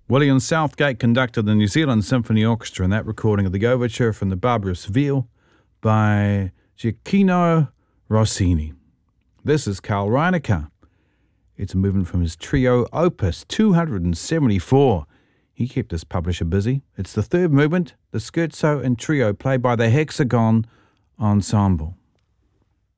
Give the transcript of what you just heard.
William Southgate conducted the New Zealand Symphony Orchestra in that recording of the overture from the Barber of Seville by Gioacchino Rossini. This is Carl Reinecke. It's a movement from his trio Opus 274. He kept his publisher busy. It's the third movement, the scherzo and trio played by the Hexagon Ensemble.